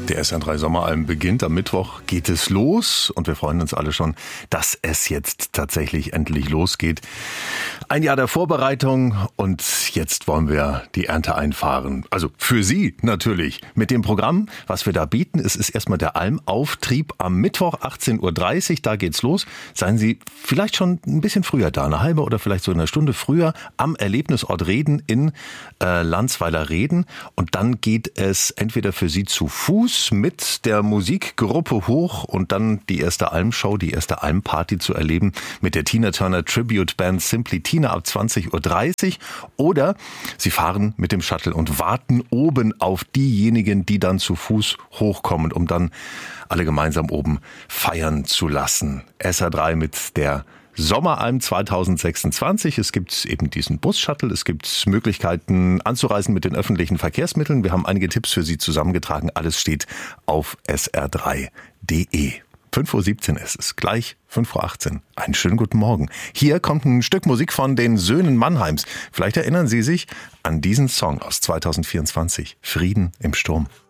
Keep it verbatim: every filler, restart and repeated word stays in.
Der S R drei Sommeralben beginnt. Am Mittwoch geht es los und wir freuen uns alle schon, dass es jetzt tatsächlich endlich losgeht. Ein Jahr der Vorbereitung und jetzt wollen wir die Ernte einfahren. Also für Sie natürlich. Mit dem Programm, was wir da bieten, es ist erstmal der Almauftrieb am Mittwoch achtzehn Uhr dreißig. Da geht's los. Seien Sie vielleicht schon ein bisschen früher da, eine halbe oder vielleicht so eine Stunde früher am Erlebnisort Reden in äh, Landsweiler-Reden. Und dann geht es entweder für Sie zu Fuß mit der Musikgruppe hoch und dann die erste Almshow, die erste Almparty zu erleben mit der Tina Turner Tribute Band Simply Tina ab zwanzig Uhr dreißig. Oder Sie fahren mit dem Shuttle und warten oben auf diejenigen, die dann zu Fuß hochkommen, um dann alle gemeinsam oben feiern zu lassen. S R drei mit der Sommeralm zweitausendsechsundzwanzig. Es gibt eben diesen Bus-Shuttle. Es gibt Möglichkeiten anzureisen mit den öffentlichen Verkehrsmitteln. Wir haben einige Tipps für Sie zusammengetragen. Alles steht auf s r drei punkt d e. fünf Uhr siebzehn ist es. Gleich fünf Uhr achtzehn. Einen schönen guten Morgen. Hier kommt ein Stück Musik von den Söhnen Mannheims. Vielleicht erinnern Sie sich an diesen Song aus zweitausendvierundzwanzig. Frieden im Sturm.